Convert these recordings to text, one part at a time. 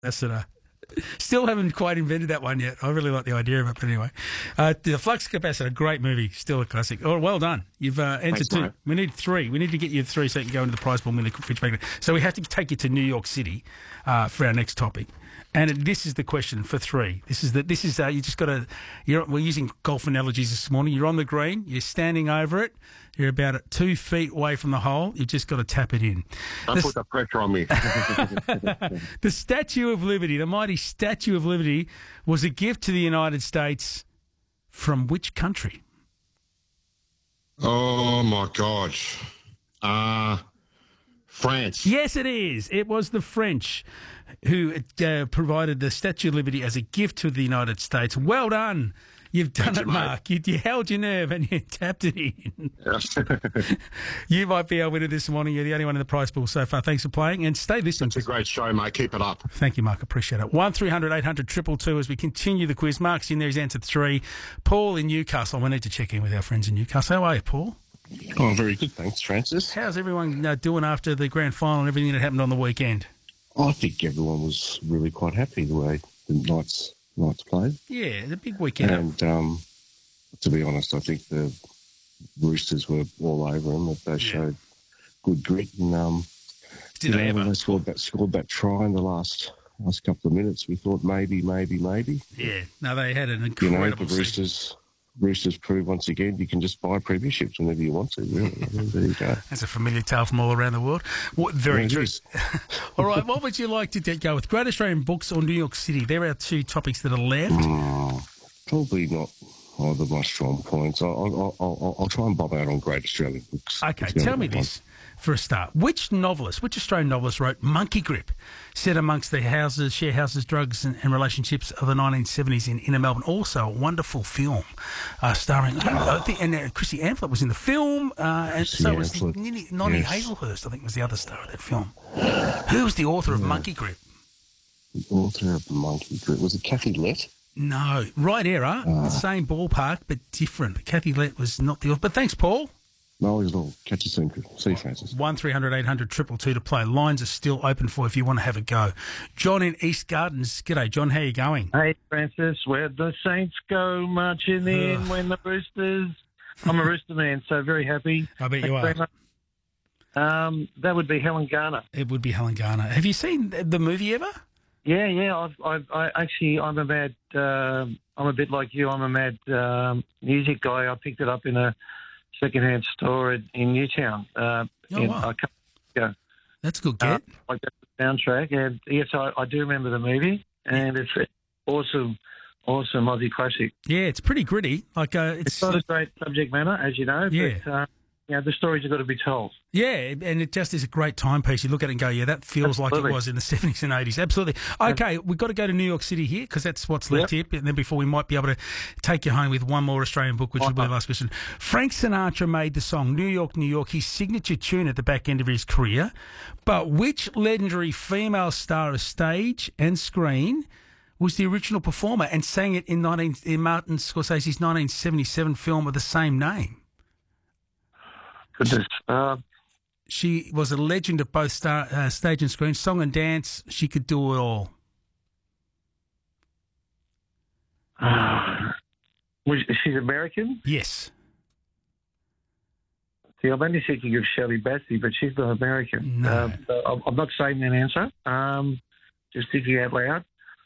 Ambassador. Still haven't quite invented that one yet. I really like the idea of it, but anyway. The Flux Capacitor, great movie, still a classic. Oh, well done. You've answered two. Mate. We need three. We need to get you three so you can go into the prize pool, Millie Fridge Magnet. So we have to take you to New York City for our next topic. And this is the question for three. You just got to. We're using golf analogies this morning. You're on the green. You're standing over it. You're about 2 feet away from the hole. You've just got to tap it in. Don't put the pressure on me. The Statue of Liberty, the mighty Statue of Liberty, was a gift to the United States from which country? Oh, my gosh. France. Yes, it is. It was the French who provided the Statue of Liberty as a gift to the United States. Well done. You've done it, Mark. You held your nerve and you tapped it in. Yes. You might be our winner this morning. You're the only one in the prize pool so far. Thanks for playing and stay listening. It's a great show, mate. Keep it up. Thank you, Mark. Appreciate it. 1300 800 222 as we continue the quiz. Mark's in there. He's answered 3. Paul in Newcastle. We need to check in with our friends in Newcastle. How are you, Paul? Oh, very good. Thanks, Francis. How's everyone doing after the grand final and everything that happened on the weekend? I think everyone was really quite happy the way the Knights played. Yeah, it's a big weekend. And to be honest, I think the Roosters were all over them. They showed good grit. And Did they ever? when they scored that try in the last couple of minutes, we thought maybe. Yeah, no, they had an The incredible season. Roosters prove once again you can just buy premierships whenever you want to, really. I mean, there you go. That's a familiar tale from all around the world. Very true. All right, what would you like to go with? Great Australian Books or New York City? There are two topics that are left. Probably not either my strong points. I'll try and bob out on Great Australian Books. Okay, It's gonna tell me be fun. this for a start. Which Australian novelist wrote Monkey Grip, set amongst the share houses, drugs and relationships of the 1970s in inner Melbourne? Also a wonderful film starring, and Chrissy Amphlett was in the film, and so was Nonny Hazelhurst, I think, was the other star of that film. Who was the author of Monkey Grip? The author of Monkey Grip, was it Kathy Lett? No, right era, same ballpark, but different. Kathy Lett was not the author. But thanks, Paul. No, he's not. Catch you soon. See you, Francis. 1300 800 222 to play. Lines are still open for if you want to have a go. John in East Gardens. G'day, John. How you going? Hey, Francis, where the Saints go marching in when the Roosters... I'm a Rooster man, so very happy. I bet you Thanks are. very much. That would be Helen Garner. It would be Helen Garner. Have you seen the movie ever? Yeah. I'm a bit like you. I'm a mad music guy. I picked it up in a second-hand store in Newtown. Wow. A couple of ago. That's a good get. I got the soundtrack, and yes, I do remember the movie, and it's an awesome Aussie classic. Yeah, it's pretty gritty. Like It's not a great subject matter, as you know, Yeah. but the stories have got to be told. Yeah, and it just is a great timepiece. You look at it and go, yeah, that feels like Absolutely. it was in the 70s and 80s. Absolutely. Okay, we've got to go to New York City here because that's what's left here. And then before we might be able to take you home with one more Australian book, which will be the last question. Frank Sinatra made the song New York, New York, his signature tune at the back end of his career. But which legendary female star of stage and screen was the original performer and sang it in Martin Scorsese's 1977 film of the same name? Goodness. She was a legend of both stage and screen, song and dance. She could do it all. She's American? Yes. See, I'm only thinking of Shirley Bassey, but she's not American. No. So I'm not saying an answer. Just thinking out loud.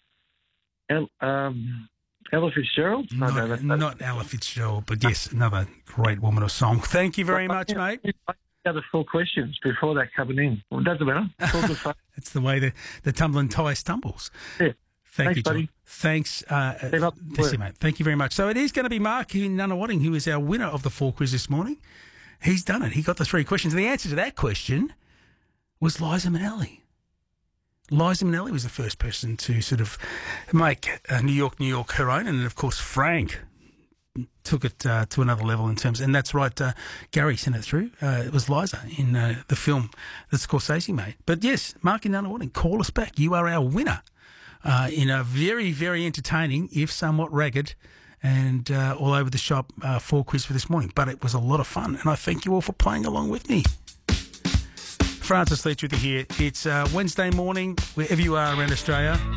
Ella Fitzgerald? Not Ella Fitzgerald, but yes, another great woman of song. Thank you very much, mate. Other 4 questions before that coming in. Well, it doesn't matter. It's all good fun. That's the way the tumbling tie stumbles. Yeah. Thank you, John. buddy. Thanks. Keep up. Mate. Thank you very much. So it is going to be Mark in Nunawading who is our winner of the 4 quiz this morning. He's done it. He got the 3 questions. And the answer to that question was Liza Minnelli. Liza Minnelli was the first person to sort of make New York, New York her own. And, of course, Frank took it to another level in terms, and that's right, Gary sent it through. It was Liza in the film that Scorsese made. But yes, Mark in Nunawading, call us back. You are our winner in a very, very entertaining, if somewhat ragged, and all over the shop 4 quiz for this morning. But it was a lot of fun, and I thank you all for playing along with me. Francis Leach with you here. It's Wednesday morning, wherever you are around Australia.